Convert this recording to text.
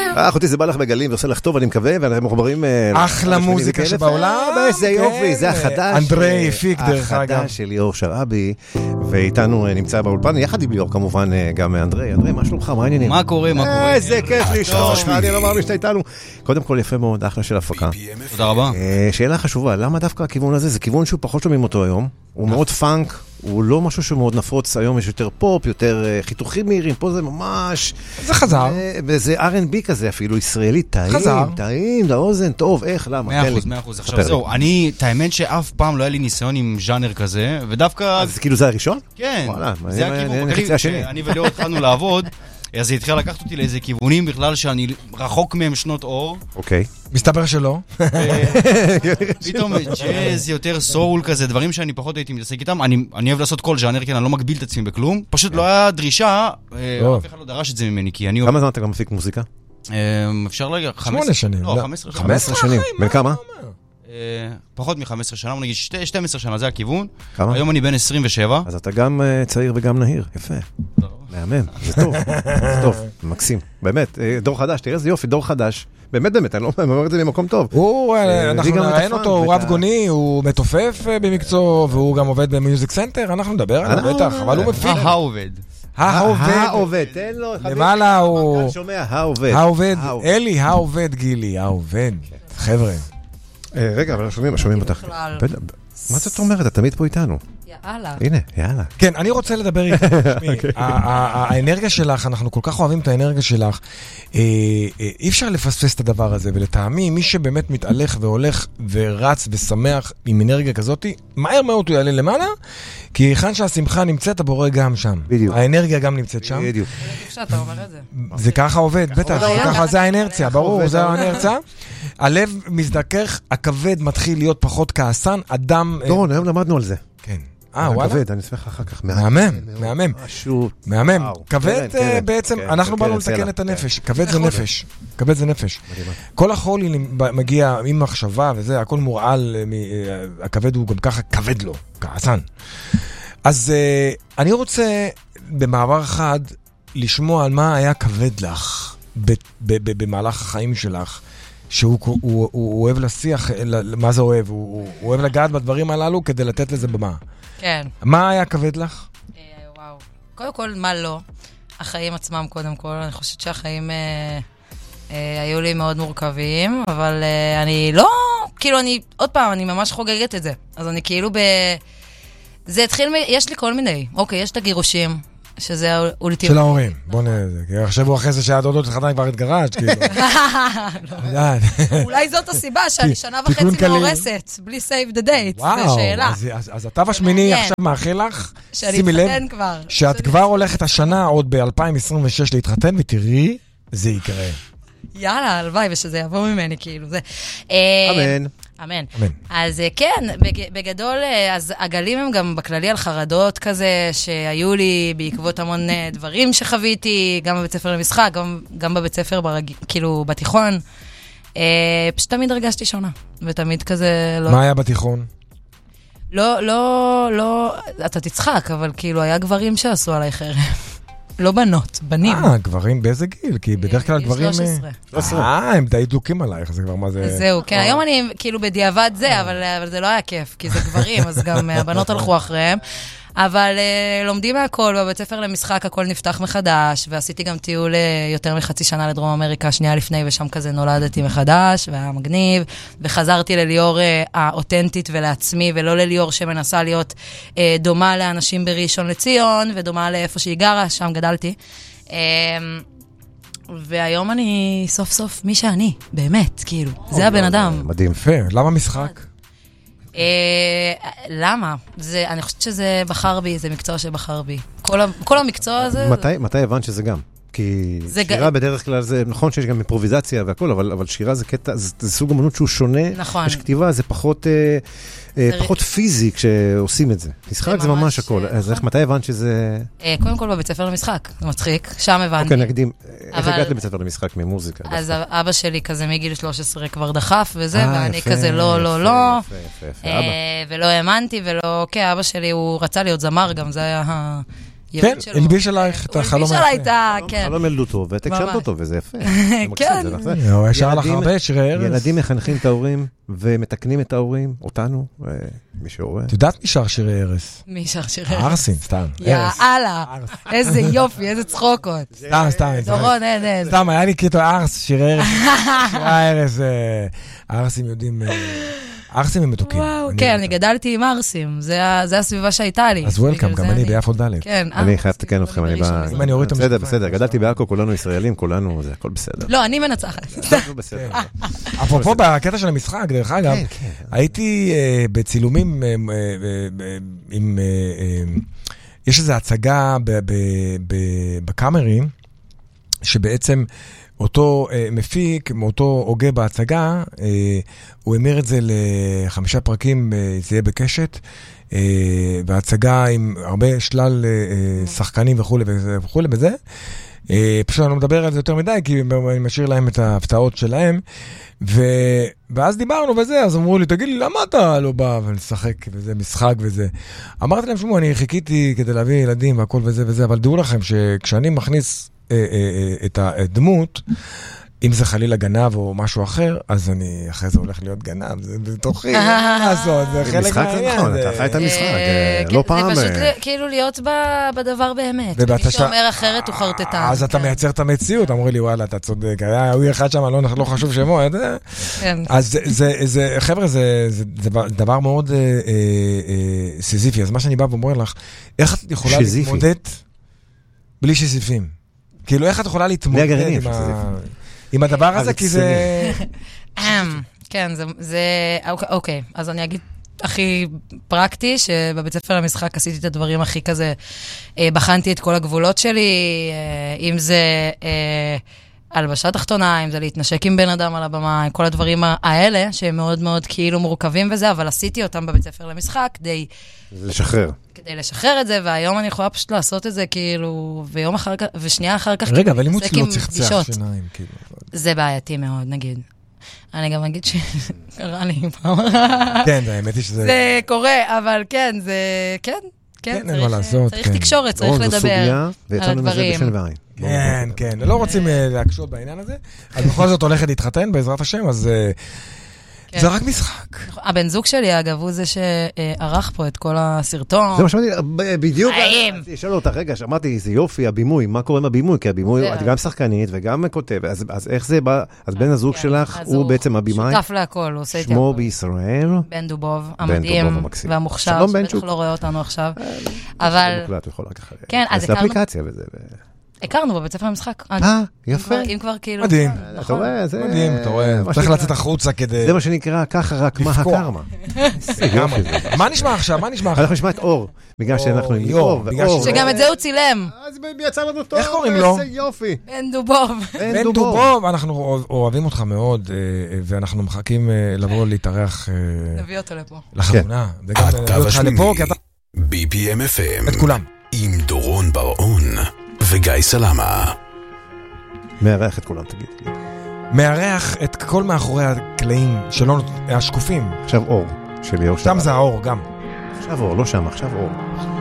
אחותי, זה בא לך בגלים ועושה לך טוב, אני מקווה, ואנחנו מחוברים... אחלה מוזיקה שבעולם. זה יופי, זה החדש. אנדרי פיק דרך אגב. החדש של ליאור שרעבי, ואיתנו נמצא באולפן, יחד עם ליאור כמובן, גם אנדרי. אנדרי, מה שלומך? מה העניינים? מה קורה? איזה כיף לשמוע. אני לא מאמין שאתה איתנו. קודם כל יפה מאוד, אחלה של הפקה. תודה רבה. שאלה חשובה, למה דווקא הכיוון הזה? זה כיוון שהוא פחות שומעים אותו היום. הוא מאוד פאנק, הוא לא משהו שמאוד נפוץ, היום יש יותר פופ, יותר חיתוכים מהירים, פה זה ממש... זה חזר. וזה R&B כזה אפילו, ישראלי, טעים, לאוזן, טוב, איך, למה? 100%. עכשיו זהו, את האמת שאף פעם לא היה לי ניסיון עם ז'אנר כזה, ודווקא... אז כאילו זה הראשון? כן. וואלה, זה הכיוון, אני וליאור התחלנו לעבוד, אז זה התחיל לקחת אותי לאיזה כיוונים בכלל שאני רחוק מהם שנות אור. אוקיי. מסתבר שלא. פתאום ג'אז, יותר סול כזה, דברים שאני פחות הייתי מתעסק איתם. אני אוהב לעשות כל ז'אנר, כי אני לא מגביל את עצמי בכלום. פשוט לא היה דרישה, אף אחד לא דרש את זה ממני, כי אני... כמה זמן אתה גם מפיק מוזיקה? אפשר להגיד, 8 שנים. לא, 15 שנה. 15 שנים. בן כמה? פחות מ-15 שנה, נגיד 12 שנה, זה הכיוון. כמה? היום אני בן 27. אז אתה גם צעיר וגם נהיר, יפה. מהמם, זה טוב, זה טוב, מקסים. באמת, דור חדש, תראה איזה יופי, דור חדש. באמת, אני לא אומר את זה ממקום טוב. אנחנו נראיין אותו, הוא רב גוני, הוא מתופף במקצוע, והוא גם עובד במיוזיק סנטר, אנחנו נדבר עליו בטח, אבל הוא מפיק. העובד, תן לו, למעלה הוא... שומע, העובד, אלי, העובד, גילי, העובד. חבר'ה. רגע, אבל שומעים אותך. מה זאת אומרת? את תמיד פה איתנו. יאללה. הנה, יאללה. כן, אני רוצה לדבר איתך. האנרגיה שלך, אנחנו כל כך אוהבים את האנרגיה שלך, אי אפשר לפספס את הדבר הזה, ולטעמי, מי שבאמת מתהלך והולך ורץ ושמח עם אנרגיה כזאת, מהר מאוד הוא יעלה למעלה, כי היכן שהשמחה נמצאת, הבורא גם שם. בדיוק. האנרגיה גם נמצאת שם. בדיוק. שאתה אומר את זה. זה ככה עובד, בטח, זה האנרציה, ברור, זה האנרציה. הלב מזדכך, הכבד מתחיל להיות פחות כעסן, אדם... דורון, היום למדנו על זה. כן. וואלה? כבד, אני אשמח אחר כך. מהמם. כבד בעצם, אנחנו באנו לתקן את הנפש. כבד זה נפש. כל החולי מגיע עם מחשבה וזה, הכל מורעל, הכבד הוא גם ככה כבד לו, כעסן. אז אני רוצה במעבר אחד לשמוע על מה היה כבד לך במהלך החיים שלך, שהוא אוהב לשיח, מה זה אוהב? הוא אוהב לגעת בדברים הללו כדי לתת לזה במה. כן. מה היה כבד לך? וואו. קודם כל, מה לא? החיים עצמם קודם כל. אני חושבת שהחיים היו לי מאוד מורכבים, אבל אני לא... כאילו, עוד פעם, אני ממש חוגגת את זה. אז אני כאילו זה התחיל יש לי כל מיני. אוקיי, יש את הגירושים. שזה האולטימט. של ההורים. בוא נראה. עכשיו אחרי זה שאת עוד חתן כבר התגרשת, כאילו. אולי זאת הסיבה שאני שנה וחצי מאורסת, בלי save the date. וואו, אז התו השמיני עכשיו מאחל לך, שימי לב, שאת כבר הולכת השנה עוד ב-2026 להתחתן, ותראי, זה יקרה. יאללה, הלוואי, ושזה יבוא ממני, כאילו, זה... אמן. אמן. אז כן, בגדול, אז הגלים הם גם בכללי על חרדות כזה, שהיו לי בעקבות המון דברים שחוויתי, גם בבית ספר למשחק, גם בבית ספר כאילו בתיכון. פשוט תמיד הרגשתי שונה, ותמיד כזה לא... מה היה בתיכון? לא, אתה תצחק, אבל כאילו היה גברים שעשו עליי חרם. לא בנות, בנים. גברים באיזה גיל? כי בדרך כלל גברים... 13. הם די דלוקים עלייך, זה כבר מה זה... זהו, כן, היום אני כאילו בדיעבד זה, אבל זה לא היה כיף, כי זה גברים, אז גם הבנות הלכו אחריהם. אבל לומדים מהכל, בבית ספר למשחק הכל נפתח מחדש, ועשיתי גם טיול יותר מחצי שנה לדרום אמריקה, שנייה לפני, ושם כזה נולדתי מחדש, והיה מגניב, וחזרתי לליאור האותנטית ולעצמי, ולא לליאור שמנסה להיות דומה לאנשים בראשון לציון, ודומה לאיפה שהיא גרה, שם גדלתי. והיום אני סוף סוף מי שאני, באמת, כאילו, זה הבן אדם. מדהים. יפה, למה משחק? למה? אני חושבת שזה בחר בי, זה מקצוע שבחר בי. כל המקצוע הזה... מתי הבנת שזה גם? כי שירה בדרך כלל זה, נכון שיש גם אימפרוביזציה והכל, אבל שירה זה קטע, זה סוג אמנות שהוא שונה. נכון. יש כתיבה, זה פחות פיזי כשעושים את זה. משחק זה ממש הכל. אז מתי הבנת שזה... קודם כל בבית ספר למשחק, זה מצחיק, שם הבנתי. אוקיי, נקדים, איך הגעת לבית ספר למשחק ממוזיקה? אז אבא שלי כזה מגיל 13 כבר דחף וזה, ואני כזה לא, ולא האמנתי ולא, אוקיי, אבא שלי הוא רצה להיות זמר גם, זה היה כן, הלביש עלייך את החלום היפה. הלביש עליי את חלום ילדותו, ותקשרת אותו, וזה יפה. כן. הוא ישר לך הרבה שירי ארץ. ילדים מחנכים את ההורים, ומתקנים את ההורים, אותנו, מי שהורה. את יודעת מי שר שירי ארץ? מי שר שירי ארץ? ערסים, סתם. יאללה, איזה יופי, איזה צחוקות. סתם. דורון, אין. סתם, היה לי קטע ערס, שירי ארץ. שירי ארץ, ערסים יודעים... ערסים הם מתוקים. וואו, כן, אני גדלתי עם ערסים, זה הסביבה שהייתה לי. אז וולקאם, גם אני ביפו ד'. כן. אני חייב לתקן אתכם, אני בא... אם אני אוריד את המשקפיים. בסדר, גדלתי בעכו, כולנו ישראלים, כולנו, זה הכל בסדר. לא, אני מנצחת. בסדר. אפרופו, בקטע של המשחק, דרך אגב, הייתי בצילומים עם... יש איזו הצגה בקאמרי, שבעצם... אותו מפיק, מאותו הוגה בהצגה, הוא אמיר את זה ל5 פרקים, זה יהיה בקשת, והצגה עם הרבה שלל שחקנים וכו' וכו' בזה. פשוט אני לא מדבר על זה יותר מדי, כי אני משאיר להם את ההפתעות שלהם, ואז דיברנו וזה, אז אמרו לי, תגיד לי, למה אתה לא בא ולשחק וזה, משחק וזה? אמרתי להם, שמו, אני חיכיתי כדי להביא ילדים והכל וזה וזה, אבל דעו לכם שכשאני מכניס את הדמות, אם זה חלילה גנב או משהו אחר, אז אני אחרי זה הולך להיות גנב, זה בתוכי, לעשות, זה חלק מהעניין. נכון, אתה חי את המשחק, לא פעם. זה פשוט כאילו להיות בדבר באמת. מי שאומר אחרת הוא חרטטן. אז אתה מייצר את המציאות, אמרו לי, וואלה, אתה צודק, היה הוא אחד שם, לא חשוב שמו, אז חבר'ה, זה דבר מאוד סיזיפי, אז מה שאני בא ואומר לך, איך את יכולה להתמודד בלי שיזיפים? כאילו, איך את יכולה להתמודד עם הדבר הזה, כי זה... כן, זה... אוקיי, אז אני אגיד הכי פרקטי, שבבית ספר למשחק עשיתי את הדברים הכי כזה, בחנתי את כל הגבולות שלי, אם זה הלבשה תחתונה, אם זה להתנשק עם בן אדם על הבמה, כל הדברים האלה, שהם מאוד מאוד כאילו מורכבים וזה, אבל עשיתי אותם בבית ספר למשחק, כדי לשחרר את זה, והיום אני יכולה פשוט לעשות את זה, כאילו, ויום אחר כך, ושנייה אחר כך, רגע, אבל אימוץ לא צחצח שיניים, כאילו. זה בעייתי מאוד, נגיד. אני גם אגיד שקרה לי פעם. כן, האמת היא שזה... זה קורה, אבל כן, זה... כן, צריך תקשורת, צריך לדבר על הדברים. כן, לא רוצים להקשות בעניין הזה, אז בכל זאת הולכת להתחתן בעזרת השם, אז... זה רק משחק. הבן זוג שלי, אגב, הוא זה שערך פה את כל הסרטון. זה מה שמעתי, בדיוק. שאלו אותך, רגע, שמעתי, זה יופי, הבימוי, מה קורה עם הבימוי? כי הבימוי, את גם שחקנית וגם כותב, אז איך זה בא? אז בן הזוג שלך, הוא בעצם הבימאי? שותף להכל, הוא עושה איתי. שמו בישראל? בן דובוב, המדהים והמוכשר, שבטח לא רואה אותנו עכשיו. אבל... כן, אז הכרנו... לאפליקציה וזה... הכרנו בבית ספר למשחק. יפה. אם כבר כאילו... מדהים. מדהים, אתה רואה. צריך לצאת החוצה כדי... זה מה שנקרא, ככה רק מה הקרמה. מה נשמע עכשיו? אנחנו נשמע את אור, בגלל שאנחנו עם אור. שגם את זה הוא צילם. אז יצא לנו טוב. איך קוראים לו? יופי. בן דובוב. בן דובוב. אנחנו אוהבים אותך מאוד, ואנחנו מחכים לבוא להתארח... נביא אותו לפה. לחמונה. הקו השמיני. BPM-FM. את כולם. עם דורון בר-און. וגיא סלמה. מארח את כולם, תגיד. מארח את כל מאחורי הקלעים השקופים. עכשיו אור. שם זה האור גם. עכשיו אור, לא שם, עכשיו אור.